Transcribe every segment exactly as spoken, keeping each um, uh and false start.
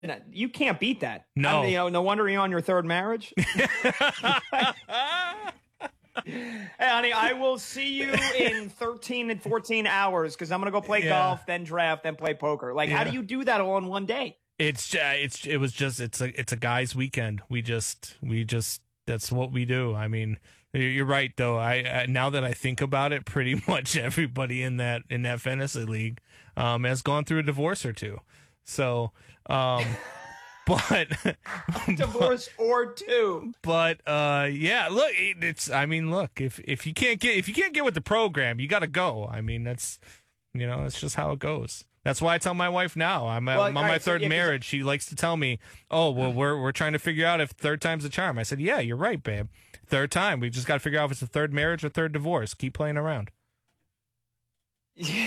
You can't beat that. No. I mean, you know, no wonder you're on your third marriage. Hey, honey, I will see you in thirteen and fourteen hours because I'm going to go play Yeah. golf, then draft, then play poker. Like, Yeah. how do you do that all in one day? It's uh, it's it was just it's a it's a guy's weekend. We just we just that's what we do. I mean, you're right though. I, I now that I think about it, pretty much everybody in that in that fantasy league um, has gone through a divorce or two. So, um, but Divorce or two. But uh, yeah, look, it, it's. I mean, look, if if you can't get if you can't get with the program, you got to go. I mean, that's you know, it's just how it goes. That's why I tell my wife now. I'm, Well, I'm on my right, so third yeah, 'cause- marriage. She likes to tell me, "Oh, well, we're we're trying to figure out if third time's a charm." I said, "Yeah, you're right, babe. Third time. We just got to figure out if it's a third marriage or third divorce. Keep playing around." Yeah,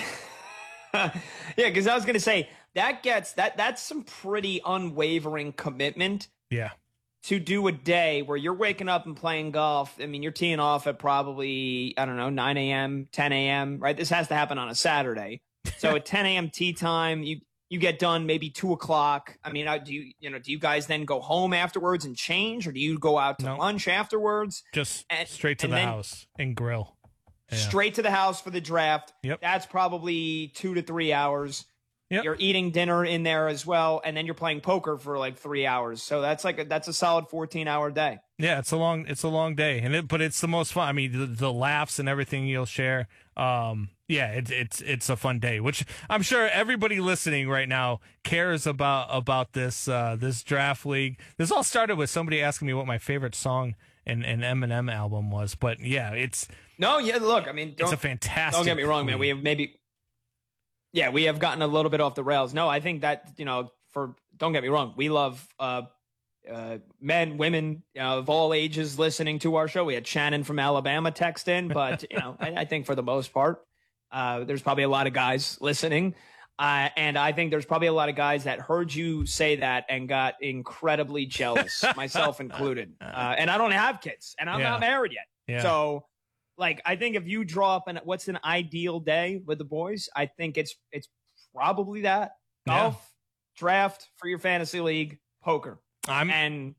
because I was going to say that gets that that's some pretty unwavering commitment Yeah, to do a day where you're waking up and playing golf. I mean, you're teeing off at probably, I don't know, nine a.m., ten a.m., right? This has to happen on a Saturday. So at ten a.m. tee time, you you get done maybe two o'clock. I mean, uh, do you you know do you guys then go home afterwards and change, or do you go out to No. lunch afterwards? just And- straight to and the then- house and grill. Yeah. Straight to the house for the draft. Yep. That's probably two to three hours. Yep. You're eating dinner in there as well, and then you're playing poker for like three hours. So that's like a, that's a solid fourteen hour day. Yeah, it's a long it's a long day, and it, but it's the most fun. I mean, the, the laughs and everything you'll share. Um, yeah, it's it's it's a fun day, which I'm sure everybody listening right now cares about about this uh, this draft league. This all started with somebody asking me what my favorite song and an Eminem album was, but yeah, it's No, yeah, look, I mean, it's don't, a fantastic. don't get me wrong, man. league. We have maybe, yeah, we have gotten a little bit off the rails. No, I think that you know, for don't get me wrong, we love uh, uh, men, women uh, of all ages listening to our show. We had Shannon from Alabama text in, but you know, I, I think for the most part, uh, there's probably a lot of guys listening. Uh, and I think there's probably a lot of guys that heard you say that and got incredibly jealous, myself included. Uh, and I don't have kids, and I'm Yeah. not married yet. Yeah. So, like, I think if you draw up an what's an ideal day with the boys, I think it's it's probably that Yeah. golf, draft for your fantasy league, poker, I'm and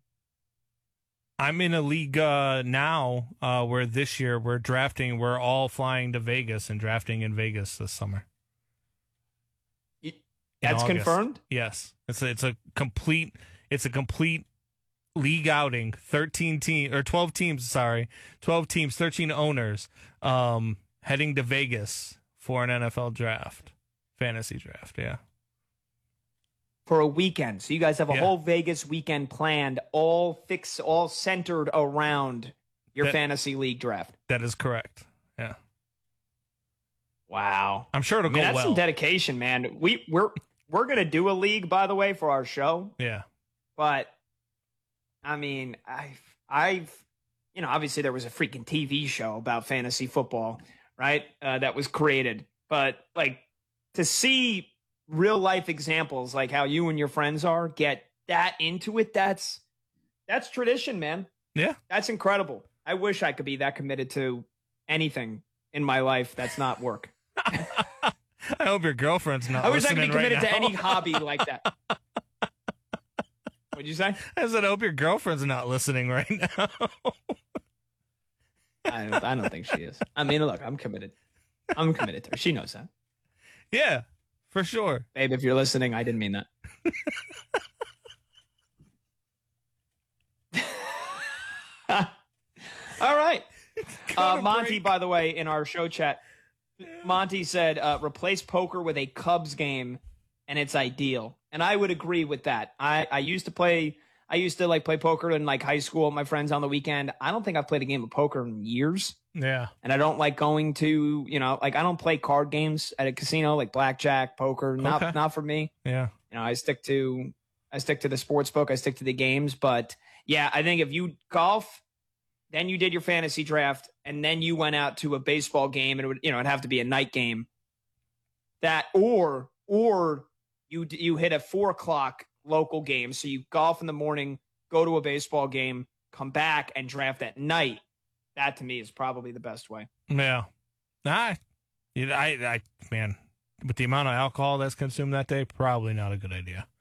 I'm in a league uh, now uh, where this year we're drafting. We're all flying to Vegas and drafting in Vegas this summer. you, In that's August. confirmed. Yes, it's a, it's a complete it's a complete league outing. Thirteen team or twelve teams. Sorry, twelve teams, thirteen owners, um, heading to Vegas for an N F L draft, fantasy draft. Yeah, For a weekend, so you guys have a Yeah. whole Vegas weekend planned, all fix, all centered around your That- fantasy league draft. that is correct. Yeah, Wow, I'm sure I it'll mean, go that's well. some dedication, man. We we're we're gonna do a league, by the way, for our show. yeah, But I mean, I've I've you know, obviously there was a freaking T V show about fantasy football, right? Uh, that was created, but like to see real life examples like how you and your friends are get that into it, that's that's tradition, man. yeah. That's incredible. I wish I could be that committed to anything in my life that's not work. I hope your girlfriend's not. I wish I could be listening right committed to now. any hobby like that. What'd you say? I said, I hope your girlfriend's not listening right now. I don't, I don't think she is. I mean, look, I'm committed. I'm committed to her. She knows that. Yeah, for sure. Babe, if you're listening, I didn't mean that. All right. Uh, to Monty, break. by the way, in our show chat, Monty said, uh, replace poker with a Cubs game and it's ideal. And I would agree with that. I, I used to play, I used to like play poker in like high school with my friends on the weekend. I don't think I've played a game of poker in years. Yeah, And I don't like going to, you know, like I don't play card games at a casino like blackjack, poker. Not Okay. not for me. yeah. You know, I stick to I stick to the sports book. I stick to the games. But yeah, I think if you golf, then you did your fantasy draft, and then you went out to a baseball game, and it would, you know, it'd have to be a night game. That or or you you hit a four o'clock local game, so you golf in the morning, go to a baseball game, come back and draft at night. That to me is probably the best way. Yeah. I, I, I, man, with the amount of alcohol that's consumed that day, probably not a good idea.